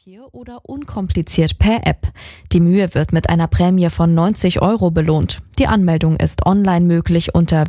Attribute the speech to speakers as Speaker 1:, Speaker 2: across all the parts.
Speaker 1: Papier oder unkompliziert per App. Die Mühe wird mit einer Prämie von 90 € belohnt. Die Anmeldung ist online möglich unter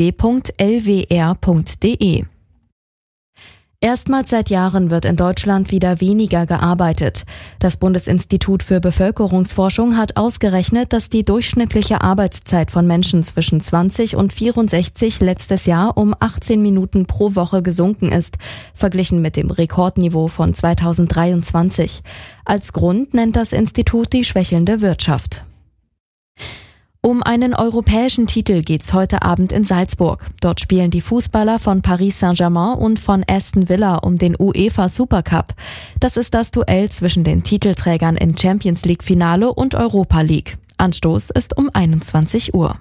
Speaker 1: www.lwr.de. Erstmals seit Jahren wird in Deutschland wieder weniger gearbeitet. Das Bundesinstitut für Bevölkerungsforschung hat ausgerechnet, dass die durchschnittliche Arbeitszeit von Menschen zwischen 20 und 64 letztes Jahr um 18 Minuten pro Woche gesunken ist, verglichen mit dem Rekordniveau von 2023. Als Grund nennt das Institut die schwächelnde Wirtschaft. Um einen europäischen Titel geht's heute Abend in Salzburg. Dort spielen die Fußballer von Paris Saint-Germain und von Aston Villa um den UEFA Supercup. Das ist das Duell zwischen den Titelträgern im Champions League Finale und Europa League. Anstoß ist um 21 Uhr.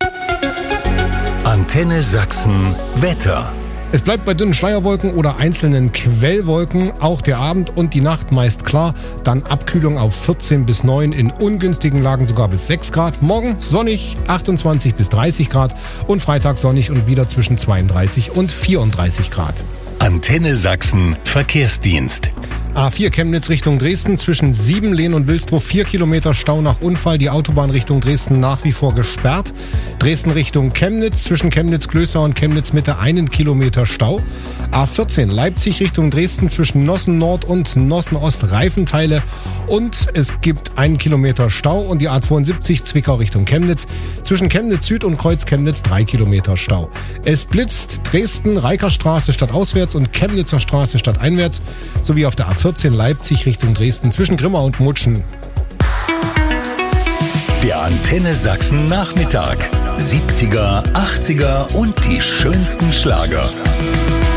Speaker 2: Antenne Sachsen Wetter.
Speaker 3: Es bleibt bei dünnen Schleierwolken oder einzelnen Quellwolken, auch der Abend und die Nacht meist klar, dann Abkühlung auf 14 bis 9, in ungünstigen Lagen sogar bis 6 Grad. Morgen sonnig 28 bis 30 Grad und Freitag sonnig und wieder zwischen 32 und 34 Grad.
Speaker 2: Antenne Sachsen Verkehrsdienst.
Speaker 3: A4 Chemnitz Richtung Dresden, zwischen Siebenlehn und Wilsdruff 4 Kilometer Stau nach Unfall, die Autobahn Richtung Dresden nach wie vor gesperrt. Dresden Richtung Chemnitz, zwischen Chemnitz-Klößer und Chemnitz-Mitte 1 Kilometer Stau. A14 Leipzig Richtung Dresden, zwischen Nossen Nord und Nossen Ost Reifenteile und es gibt 1 Kilometer Stau, und die A72 Zwickau Richtung Chemnitz, zwischen Chemnitz Süd und Kreuz Chemnitz 3 Kilometer Stau. Es blitzt Dresden Reikerstraße stadtauswärts und Chemnitzer Straße stadteinwärts, sowie auf der A14 Leipzig Richtung Dresden zwischen Grimma und Mutschen.
Speaker 2: Der Antenne Sachsen Nachmittag. 70er, 80er und die schönsten Schlager.